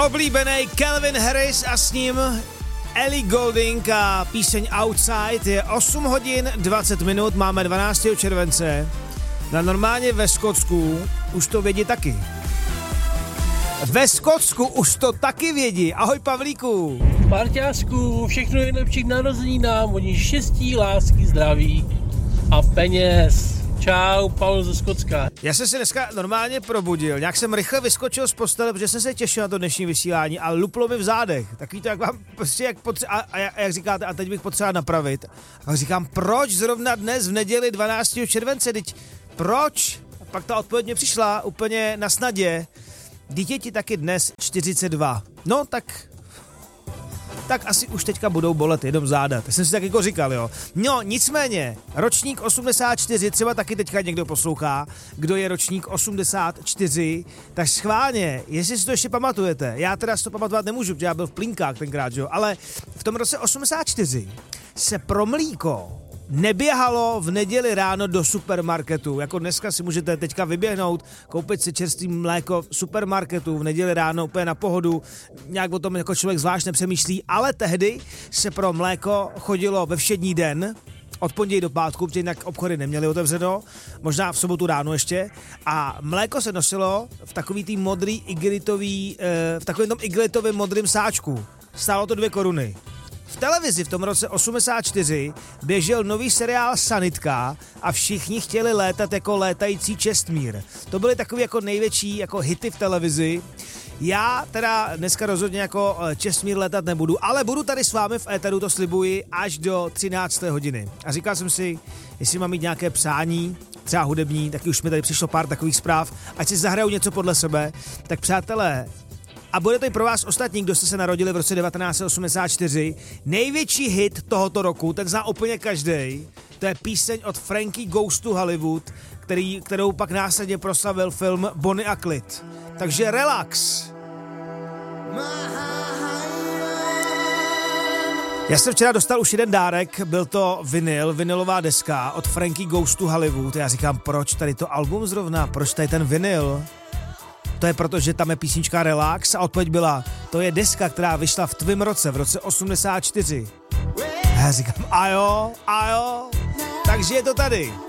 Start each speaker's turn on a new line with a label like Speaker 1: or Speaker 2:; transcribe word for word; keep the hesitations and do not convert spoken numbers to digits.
Speaker 1: oblíbený Calvin Harris a s ním Ellie Goulding a píseň Outside. Je osm hodin dvacet minut, máme dvanáctého července. Na normálně ve Skotsku už to vědí taky. Ve Skotsku už to taky vědí. Ahoj Pavlíku.
Speaker 2: Marťásku, všechno nejlepší k narozeninám, hodně štěstí, lásky, zdraví a peněz. Čau, Pavel ze Skotska.
Speaker 1: Já jsem se dneska normálně probudil, nějak jsem rychle vyskočil z postele, protože jsem se těšil na to dnešní vysílání a luplo mi v zádech. Takový to, jak vám prostě, jak potře- a, a, a jak říkáte, a teď bych potřeboval napravit. A říkám, proč zrovna dnes v neděli dvanáctého července, teď proč? A pak ta odpověď mě přišla úplně na snadě. Dítěti taky dnes čtyřicet dva. No tak... tak asi už teďka budou bolet jenom záda. Tak jsem si tak jako říkal, jo. No, nicméně, ročník osmdesát čtyři, třeba taky teďka někdo poslouchá, kdo je ročník osmdesát čtyři, tak schválně, jestli si to ještě pamatujete, já teda si to pamatovat nemůžu, protože já byl v Plínkách tenkrát, jo, ale v tom roce osmdesát čtyři se pro mlíko neběhalo v neděli ráno do supermarketu. Jako dneska si můžete teďka vyběhnout, koupit si čerstvý mléko v supermarketu v neděli ráno úplně na pohodu. Nějak o tom jako člověk zvlášť nepřemýšlí, ale tehdy se pro mléko chodilo ve všední den, od pondělí do pátku, protože jinak obchody neměly otevřeno, možná v sobotu ráno ještě. A mléko se nosilo v takový tý modrý igelitový, v takovém tom igelitovém modrým sáčku. Stálo to dvě koruny. V televizi v tom roce osmdesát čtyři běžel nový seriál Sanitka a všichni chtěli létat jako létající Čestmír. To byly takový jako největší jako hity v televizi. Já teda dneska rozhodně jako Čestmír létat nebudu, ale budu tady s vámi v éteru, to slibuji, až do třinácté hodiny. A říkal jsem si, jestli mám mít nějaké přání, třeba hudební, taky už mi tady přišlo pár takových zpráv, ať si zahraju něco podle sebe, tak přátelé, a bude to i pro vás ostatní, kdo jste se narodili v roce devatenáct set osmdesát čtyři. Největší hit tohoto roku, ten zná úplně každej. To je píseň od Frankie Goes to Hollywood, který, kterou pak následně proslavil film Bonnie a Clyde. Takže relax. Já jsem včera dostal už jeden dárek, byl to vinyl, vinylová deska od Frankie Goes to Hollywood. Já říkám, proč tady to album zrovna, proč tady ten vinyl? To je proto, že tam je písnička Relax a odpověď byla, to je deska, která vyšla v tvým roce, v roce osmdesát čtyři. A já říkám, a jo, a jo, takže je to tady.